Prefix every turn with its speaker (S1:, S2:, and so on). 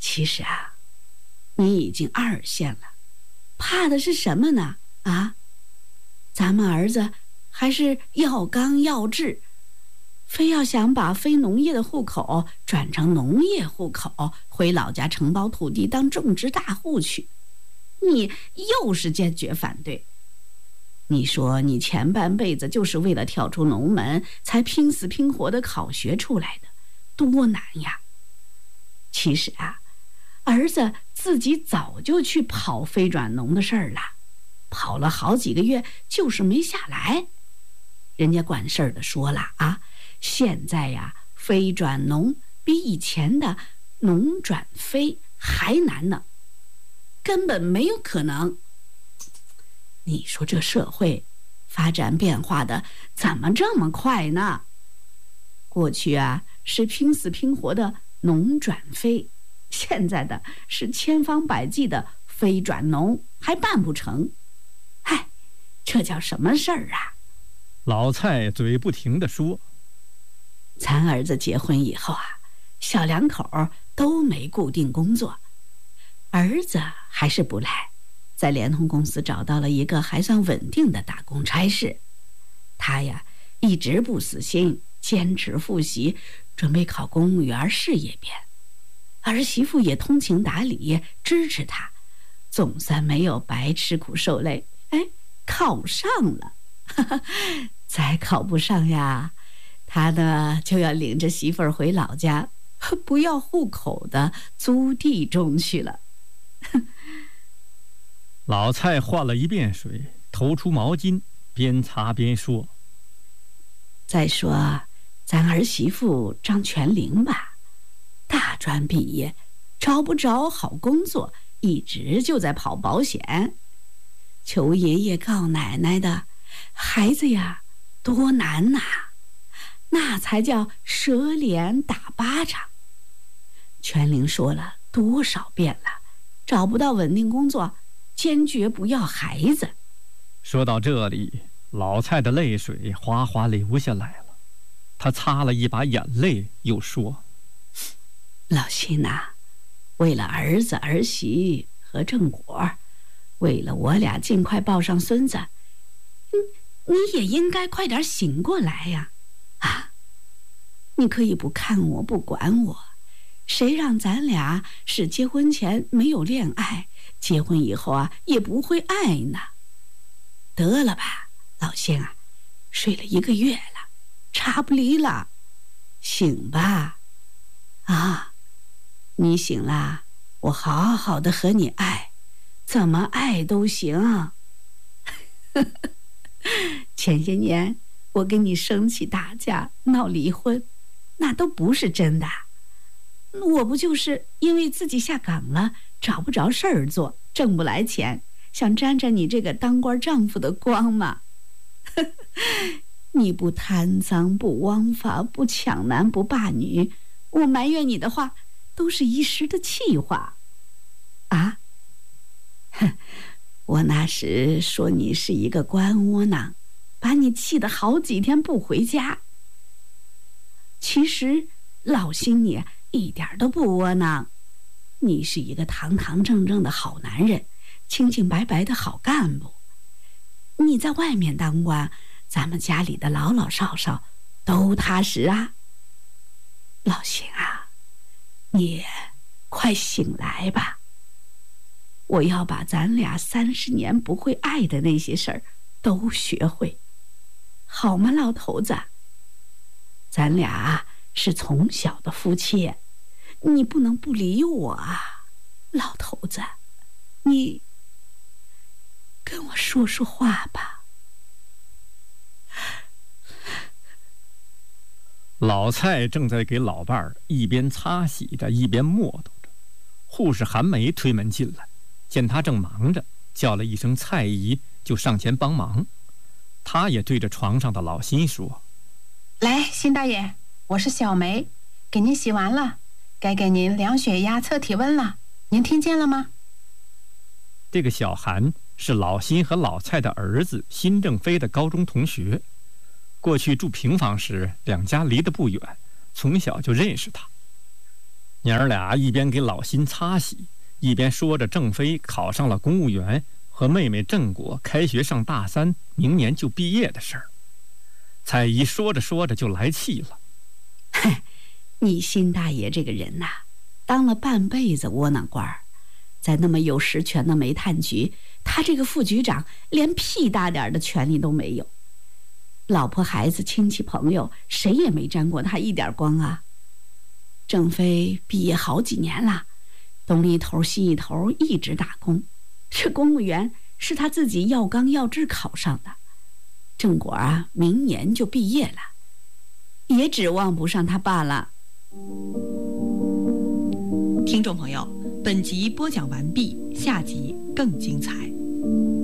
S1: 其实啊，你已经2线了，怕的是什么呢？啊，咱们儿子还是要刚要智，非要想把非农业的户口转成农业户口，回老家承包土地当种植大户去。你又是坚决反对。你说你前半辈子就是为了跳出农门才拼死拼活的考学出来的，多难呀！其实啊，儿子自己早就去跑非转农的事儿了，跑了好几个月就是没下来。人家管事儿的说了啊，现在呀，非转农比以前的农转非还难呢，根本没有可能。你说这社会发展变化的怎么这么快呢？过去啊是拼死拼活的农转非，现在的是千方百计的非转农，还办不成。嗨，这叫什么事儿啊？
S2: 老蔡嘴不停地说，
S1: 咱儿子结婚以后啊，小两口都没固定工作，儿子还是不赖，在联通公司找到了一个还算稳定的打工差事。他呀一直不死心，坚持复习，准备考公务员事业编。儿媳妇也通情达理，支持他，总算没有白吃苦受累，考上了。再考不上呀，他呢就要领着媳妇儿回老家，不要户口的租地种去了。
S2: 老蔡换了一遍水，投出毛巾，边擦边说，
S1: 再说咱儿媳妇张全玲吧，大专毕业，找不着好工作，一直就在跑保险，求爷爷告奶奶的，孩子呀多难呐，那才叫舌脸打巴掌。全玲说了多少遍了，找不到稳定工作，坚决不要孩子。
S2: 说到这里，老蔡的泪水哗哗流下来了，他擦了一把眼泪，又说，
S1: 老辛呐，为了儿子儿媳和正果，为了我俩尽快抱上孙子，你也应该快点醒过来呀！啊，你可以不看我不管我，谁让咱俩是结婚前没有恋爱，结婚以后啊也不会爱呢？得了吧，老辛啊，睡了1个月了，差不离了，醒吧！啊，你醒了，我好好的和你爱，怎么爱都行。前些年我跟你生气打架闹离婚，那都不是真的，我不就是因为自己下岗了，找不着事儿做，挣不来钱，想沾沾你这个当官丈夫的光吗？你不贪赃不枉法不抢男不霸女，我埋怨你的话都是一时的气话啊！我那时说你是一个官窝囊，把你气得好几天不回家。其实老辛你一点都不窝囊，你是一个堂堂正正的好男人，清清白白的好干部。你在外面当官，咱们家里的老老少少都踏实啊。老辛啊，你快醒来吧，我要把咱俩30年不会爱的那些事儿都学会，好吗，老头子？咱俩是从小的夫妻，你不能不理我啊，老头子，你跟我说说话吧。
S2: 老蔡正在给老伴儿一边擦洗着，一边磨叨着。护士韩梅推门进来，见他正忙着，叫了一声蔡姨，就上前帮忙。他也对着床上的老辛说，
S3: 来，辛大爷，我是小梅，给您洗完了，该给您量血压测体温了，您听见了吗？
S2: 这个小韩是老辛和老蔡的儿子辛正飞的高中同学，过去住平房时两家离得不远，从小就认识他。 娘儿俩一边给老辛擦洗，一边说着郑飞考上了公务员和妹妹郑果开学上大3，明年就毕业的事儿。彩姨说着说着就来气了：“
S1: 你辛大爷这个人呐，当了半辈子窝囊官儿，在那么有实权的煤炭局，他这个副局长连屁大点的权利都没有。老婆孩子亲戚朋友谁也没沾过他一点光啊。郑飞毕业好几年了，东一头西一头一直打工，这公务员是他自己要纲要制考上的。郑果啊，明年就毕业了，也指望不上他爸了。”
S4: 听众朋友，本集播讲完毕，下集更精彩。